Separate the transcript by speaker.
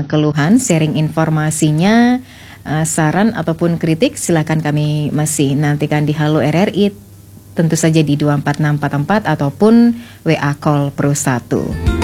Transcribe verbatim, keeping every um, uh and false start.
Speaker 1: keluhan, sharing informasinya, uh, saran ataupun kritik, silakan kami masih nantikan di Halo R R I, tentu saja di dua empat enam empat empat ataupun W A call Pro satu.